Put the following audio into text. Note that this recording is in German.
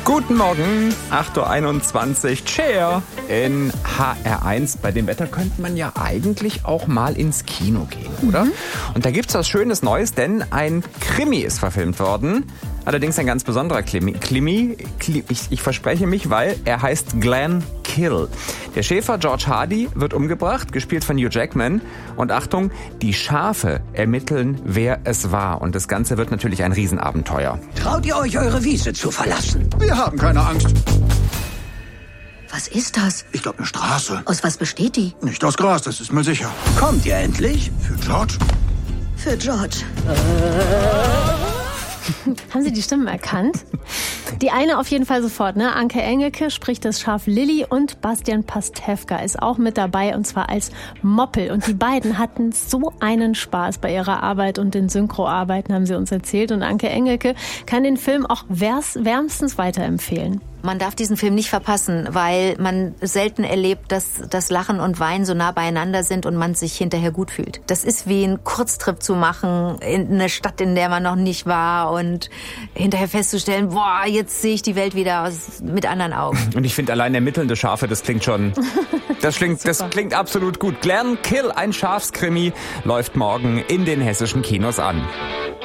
Guten Morgen, 8.21 Uhr, Cher in HR1. Bei dem Wetter könnte man ja eigentlich auch mal ins Kino gehen, oder? Und da gibt's was Schönes Neues, denn ein Krimi ist verfilmt worden. Allerdings ein ganz besonderer Krimi. Ich verspreche mich, weil er heißt Glenn Kill. Der Schäfer George Hardy wird umgebracht, gespielt von Hugh Jackman. Und Achtung, die Schafe ermitteln, wer es war. Und das Ganze wird natürlich ein Riesenabenteuer. Traut ihr euch, eure Wiese zu verlassen? Wir haben keine Angst. Was ist das? Ich glaube, eine Straße. Aus was besteht die? Nicht aus Gras, das ist mir sicher. Kommt ihr endlich? Für George? Für George. Haben Sie die Stimmen erkannt? Die eine auf jeden Fall sofort, ne? Anke Engelke spricht das Schaf Lilly und Bastian Pastewka ist auch mit dabei, und zwar als Moppel. Und die beiden hatten so einen Spaß bei ihrer Arbeit und den Synchroarbeiten, haben sie uns erzählt. Und Anke Engelke kann den Film auch wärmstens weiterempfehlen. Man darf diesen Film nicht verpassen, weil man selten erlebt, dass das Lachen und Weinen so nah beieinander sind und man sich hinterher gut fühlt. Das ist wie ein Kurztrip zu machen in eine Stadt, in der man noch nicht war, und hinterher festzustellen, boah, jetzt sehe ich die Welt wieder mit anderen Augen. Und ich finde, allein ermittelnde Schafe, das klingt schon... Das klingt absolut gut. Glenn Kill, ein Schafskrimi, läuft morgen in den hessischen Kinos an.